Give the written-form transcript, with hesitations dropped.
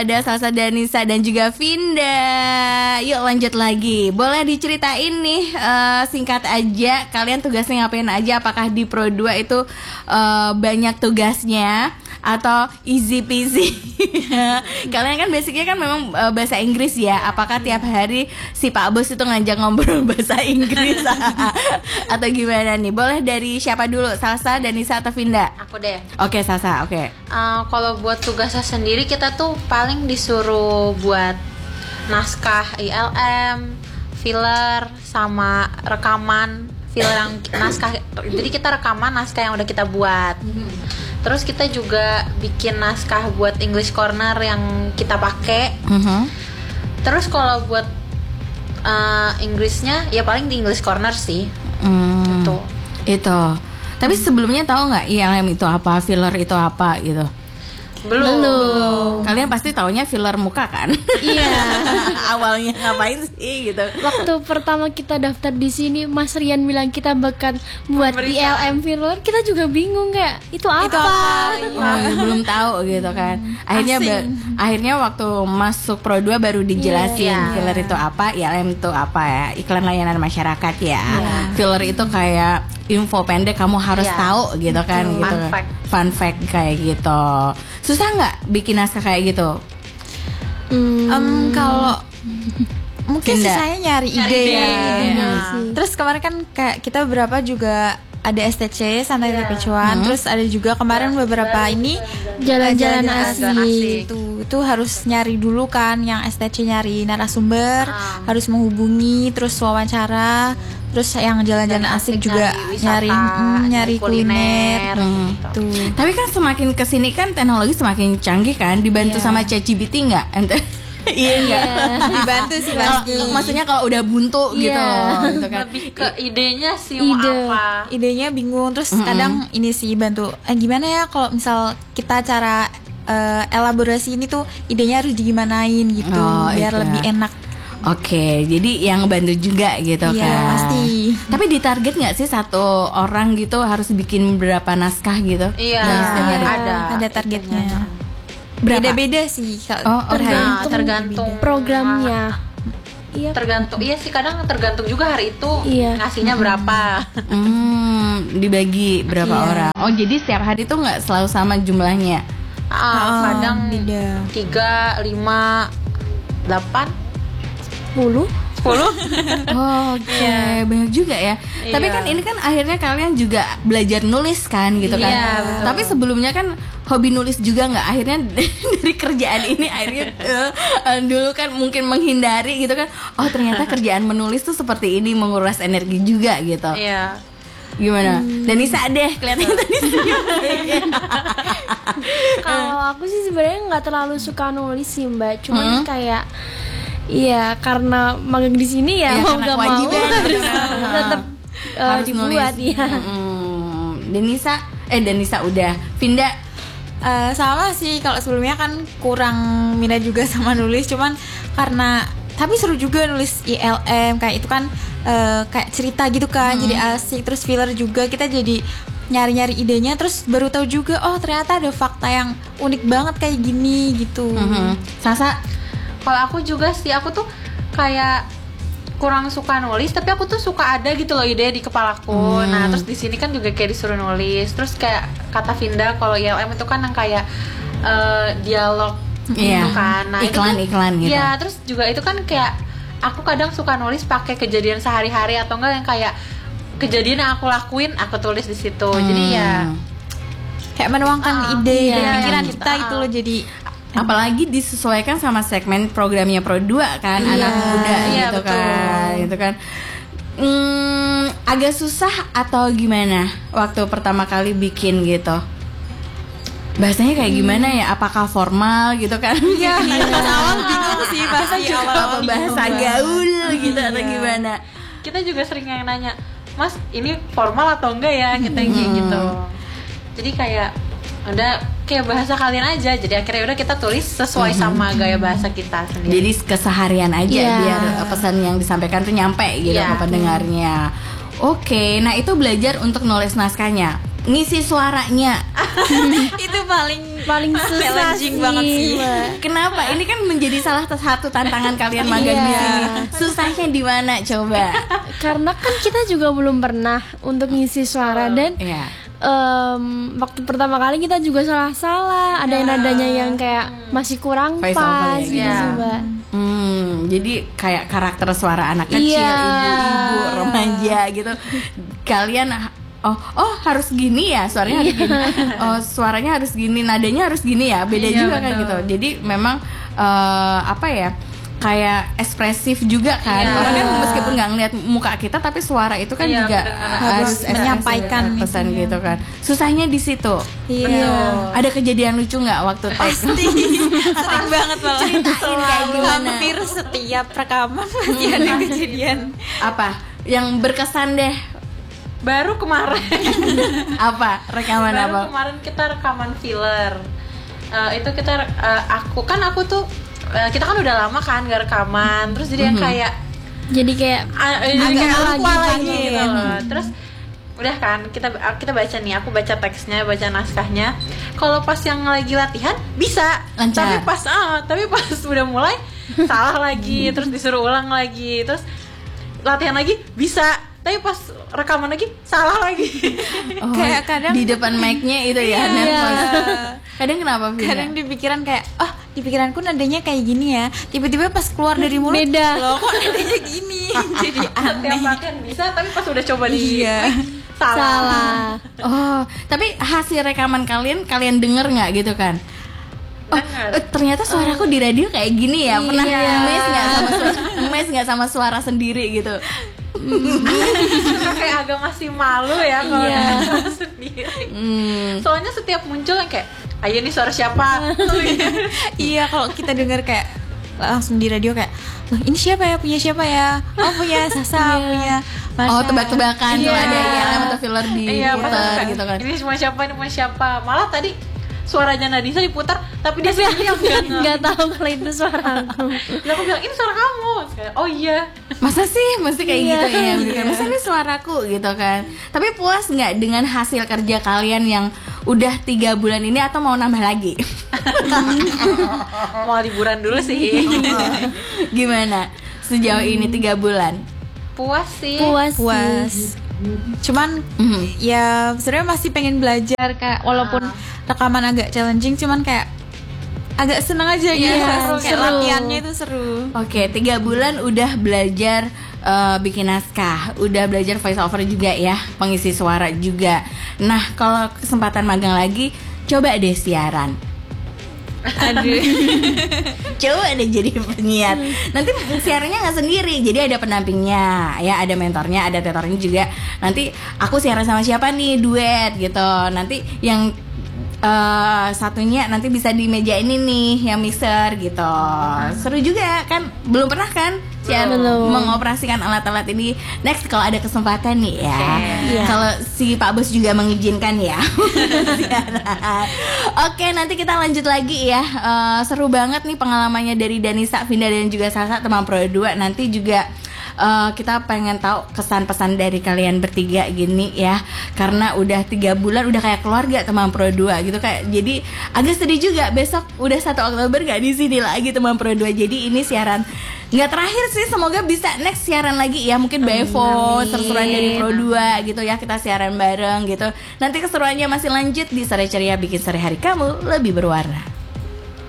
Ada Salsa, Danisa dan juga Vinda. Yuk lanjut lagi. Boleh diceritain nih singkat aja kalian tugasnya ngapain aja? Apakah di Pro 2 itu banyak tugasnya atau easy peasy? Kalian kan basicnya kan memang bahasa Inggris ya. Apakah tiap hari si Pak Bos itu ngajak ngobrol bahasa Inggris atau gimana nih? Boleh dari siapa dulu? Salsa, Danisa atau Vinda? Aku deh. Oke, Salsa. Oke. Kalau buat tugasnya sendiri kita tuh paling disuruh buat naskah ILM, filler sama rekaman filler yang naskah. Jadi kita rekaman naskah yang udah kita buat. Terus kita juga bikin naskah buat English Corner yang kita pakai. Terus kalau buat Inggrisnya ya paling di English Corner sih. Itu. Tapi sebelumnya tahu nggak ILM itu apa, filler itu apa gitu? Belum. Kalian pasti taunya filler muka kan? Iya. Awalnya ngapain sih gitu? Waktu pertama kita daftar di sini, Mas Rian bilang kita bakal buat ILM filler, kita juga bingung kayak itu apa? Belum tahu gitu kan. Akhirnya waktu masuk Pro 2 baru dijelasin filler itu apa, ILM itu apa ya? Iklan layanan masyarakat ya. Filler itu kayak info pendek kamu harus tahu gitu kan gitu. Fun fact kayak gitu. Susah nggak bikin naskah kayak gitu? Kalau mungkin Vinda. susahnya nyari ide ya. Terus kemarin kan kayak kita beberapa juga ada STC santai kecoan. Terus ada juga kemarin beberapa ini Jalan-jalan asik. Itu harus nyari dulu kan, yang STC nyari narasumber, harus menghubungi, terus wawancara. Terus yang jalan-jalan asik juga nyari kuliner gitu. Tapi kan semakin kesini kan teknologi semakin canggih kan, dibantu sama ChatGPT nggak? Iya nggak? Dibantu sih pasti. Maksudnya kalau udah buntu gitu loh, gitu kan. Lebih ke idenya sih mau apa. Idenya bingung, terus kadang ini sih bantu. Gimana ya kalau misal kita cara elaborasi ini tuh idenya harus digimanain gitu biar lebih enak. Oke, jadi yang bantu juga gitu kan. Iya, pasti. Tapi ditarget nggak sih satu orang gitu harus bikin berapa naskah gitu? Iya, ada targetnya. Berapa? Beda-beda sih per hari. Tergantung programnya. Iya. Tergantung, iya sih kadang tergantung juga hari itu ngasihnya berapa. Dibagi berapa orang? Oh, jadi setiap hari tuh nggak selalu sama jumlahnya? Kadang beda. 3, 5, 8 10. Oke, banyak juga ya. Tapi kan ini kan akhirnya kalian juga belajar nulis kan gitu kan. Betul. Tapi sebelumnya kan hobi nulis juga nggak? Akhirnya dari kerjaan ini akhirnya dulu kan mungkin menghindari gitu kan. Oh ternyata kerjaan menulis tuh seperti ini, menguras energi juga gitu. Iya. Gimana? Danisa deh kelihatannya tadi. Kalau aku sih sebenarnya nggak terlalu suka nulis sih Mbak, cuman kayak iya karena magang di sini ya mau nggak mau tetap harus dibuat nulis. ya. Danisa udah. Vinda sama sih, kalau sebelumnya kan kurang minat juga sama nulis, cuman karena tapi seru juga nulis ILM kayak itu kan kayak cerita gitu kan, jadi asik. Terus filler juga kita jadi nyari-nyari idenya, terus baru tahu juga oh ternyata ada fakta yang unik banget kayak gini gitu. Sasa, kalau aku juga sih, aku tuh kayak kurang suka nulis, tapi aku tuh suka ada gitu loh ide di kepalaku. Nah, terus di sini kan juga kayak disuruh nulis. Terus kayak kata Vinda, kalau ILM itu kan yang kayak dialog gitu kan. Nah, iklan gitu. Iya, terus juga itu kan kayak aku kadang suka nulis pakai kejadian sehari-hari atau enggak yang kayak kejadian yang aku lakuin, aku tulis di situ. Jadi ya kayak menuangkan ide dan pikiran kita itu loh, jadi apalagi disesuaikan sama segmen programnya Pro 2 kan, anak muda gitu kan, gitu kan. Agak susah atau gimana waktu pertama kali bikin gitu? Bahasanya kayak gimana ya? Apakah formal gitu kan? Iya, pas awal bingung sih, bahasa apa bahasa gaul gitu atau gimana? Kita juga sering yang nanya, Mas ini formal atau enggak ya? Kita gitu. Jadi kayak udah kayak bahasa kalian aja, jadi akhirnya udah kita tulis sesuai sama gaya bahasa kita sendiri. Jadi keseharian aja biar pesan yang disampaikan tuh nyampe gitu ke pendengarnya. Oke, nah itu belajar untuk nulis naskahnya. ngisi suaranya. Itu paling susah challenging sih, banget sih. Mbak. Kenapa? Ini kan menjadi salah satu tantangan kalian magang di Iya. sini. Susahnya di mana coba? Karena kan kita juga belum pernah untuk ngisi suara dan Iya. waktu pertama kali kita juga salah-salah, ada yang nadanya yang kayak masih kurang Voice over pas ya, gitu iya. sih, Mbak. Jadi kayak karakter suara anak kecil, Iya. ibu-ibu, remaja gitu. Kalian harus gini ya, suaranya harus gini. Oh, suaranya harus gini, nadanya harus gini ya. Beda Iya, juga kan betul. gitu. Jadi memang apa ya? Kayak ekspresif juga kan. Iya. Orang kan meskipun nggak ngeliat muka kita, tapi suara itu kan Iya, juga benar. harus ekspresif, menyampaikan pesan gitu kan. Susahnya di situ. Iya. Ada kejadian lucu nggak waktu take? Pasti sering banget malah. Ceritain kayak gimana? Hampir setiap rekaman pasti ada kejadian. Apa yang berkesan deh? Baru kemarin. Apa rekaman Baru apa? kemarin kita rekaman filler. Itu kita aku tuh kita kan udah lama kan gak rekaman, terus jadi yang kayak Jadi kayak jadi kayak lagi lupa kan, lagi gitu ya. loh. Terus udah kan kita baca nih, aku baca teksnya, baca naskahnya. Kalau pas yang lagi latihan bisa, Lancar. tapi pas udah mulai salah lagi, terus disuruh ulang lagi, terus latihan lagi bisa, tapi pas rekaman lagi salah lagi. Oh, Kayak kadang- di depan mic-nya itu ya. nervous. Kadang kenapa Vina? Kadang di pikiran kayak, di pikiranku nadanya kayak gini ya. Tiba-tiba pas keluar dari mulut, Beda. loh kok nadanya gini. Jadi Setiap aneh. latihan bisa, tapi pas udah coba di Iya. salah. Oh, tapi hasil rekaman kalian denger nggak gitu kan? Denger. Ternyata suaraku di radio kayak gini ya. Pernah Iya. ngemes nggak sama suara sendiri gitu? kayak agak masih malu ya kalau Iya. dengar sendiri. Hmm. Soalnya setiap muncul yang kayak, ayo nih suara siapa? Iya, kalau kita dengar kayak langsung di radio kayak, loh ini siapa ya, punya siapa ya? Oh punya Sasa, punya Masha. Oh, tebak-tebakan Iya. kalau ada ILM atau filler di Iya, pas putar kayak, gitu kan. Ini semua siapa, ini semua siapa. Malah tadi suaranya Nadisa diputar, tapi dia sendiri yang Nggak tahu kalau itu suara aku. Lalu aku bilang, ini suara kamu. Terus kayak, oh iya. Masa sih mesti kayak Iya. gitu ya? Bukan, masa ini suaraku gitu kan. Tapi puas nggak dengan hasil kerja kalian yang udah 3 bulan ini atau mau nambah lagi? Mau liburan dulu sih. Gimana sejauh ini 3 bulan? Puas sih. Puas. sih. puas. Cuman ya sebenarnya masih pengen belajar kayak walaupun rekaman agak challenging, cuman kayak agak seneng aja gitu. Iya, Kayak seru. latihannya itu seru. Oke, 3 bulan udah belajar bikin naskah, udah belajar voice over juga ya, pengisi suara juga. Nah, kalau kesempatan magang lagi, coba deh siaran. Aduh. Coba deh jadi penyiar. Nanti siarannya nggak sendiri, jadi ada pendampingnya, ya ada mentornya, ada tutornya juga. Nanti aku siaran sama siapa nih, duet gitu. Nanti yang satunya nanti bisa di meja ini nih, yang mixer gitu. Seru juga kan? Belum pernah kan? Belum. Mengoperasikan alat-alat ini. Next kalau ada kesempatan nih ya. Iya. Kalau si Pak Bos juga mengizinkan ya. Siaran. Oke, nanti kita lanjut lagi ya. Seru banget nih pengalamannya dari Danisa, Vinda dan juga Sasa teman Pro 2. Nanti juga kita pengen tahu kesan pesan dari kalian bertiga gini ya, karena udah 3 bulan udah kayak keluarga teman Pro 2 gitu, kayak jadi agak sedih juga besok udah 1 Oktober gak di sini lagi teman Pro 2. Jadi ini siaran nggak terakhir sih, semoga bisa next siaran lagi ya, mungkin Bevo seru-seruan dari Pro 2 gitu ya, kita siaran bareng gitu. Nanti keseruannya masih lanjut di Sore Ceria, bikin sore hari kamu lebih berwarna.